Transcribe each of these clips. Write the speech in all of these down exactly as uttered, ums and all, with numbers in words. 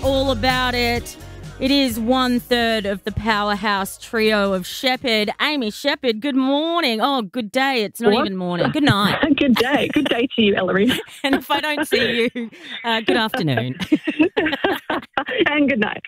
all about it. It is one third of the powerhouse trio of Shepherd. Amy Shepherd, good morning. Oh, good day. It's not What? even morning. Good night. Good day. Good day to you, Ellery. And if I don't see you, uh, good afternoon. And good night.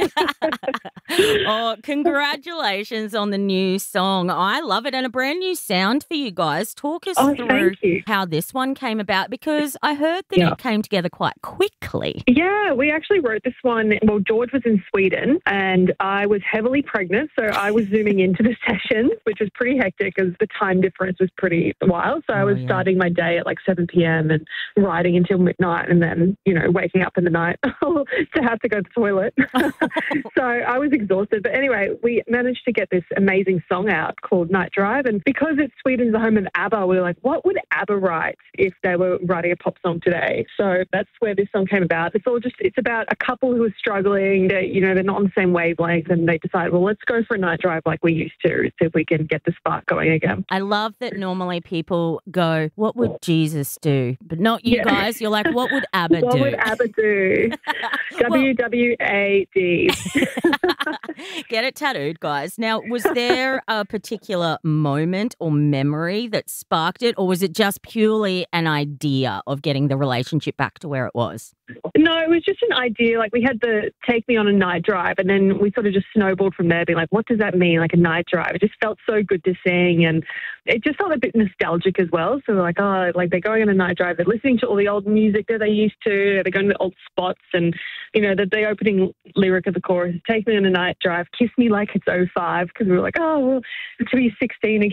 Oh, congratulations on the new song. I love it. And a brand new sound for you guys. Talk us Oh, through thank you. how this one came about, because I heard that Yeah. it came together quite quickly. Yeah, we actually wrote this one. Well, George was in Sweden and I was heavily pregnant. So I was zooming into the sessions, which was pretty hectic because the time difference was pretty wild. So I Oh, was yeah. starting my day at like seven p.m. and writing until midnight and then, you know, waking up in the night to have to go to the toilet. So I was exhausted. But anyway, we managed to get this amazing song out called Night Drive. And because it's Sweden's the home of ABBA, we were like, what would ABBA write if they were writing a pop song today? So that's where this song came about. It's all just, it's about a couple who are struggling. They, you know, they're not on the same wavelength and they decide, well, let's go for a night drive like we used to, see if we can get the spark going again. I love that normally people go, what would Jesus do? But not you Yeah. guys. You're like, what would ABBA What do? would ABBA do? W W A D. Get it tattooed, guys. Now, was there a particular moment or memory that sparked it, or was it just purely an idea of getting the relationship back to where it was? No, it was just an idea. Like we had the take me on a night drive and then we sort of just snowballed from there, being like, what does that mean? Like a night drive. It just felt so good to sing and it just felt a bit nostalgic as well. So we're like, oh, like they're going on a night drive. They're listening to all the old music that they used to. They're going to the old spots and, you know, the, the opening lyric of the chorus, take me on a night drive, kiss me like it's oh five, because we were like, oh, well, to be sixteen again.